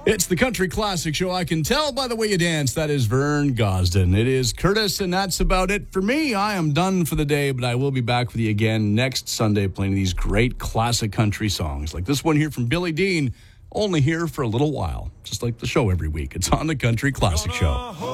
It's the Country Classic Show. I can tell by the way you dance. That is Vern Gosden. It is Curtis, and that's about it for me. I am done for the day, but I will be back with you again next Sunday playing these great classic country songs. Like this one here from Billy Dean, only here for a little while. Just like the show every week. It's on the Country Classic Show.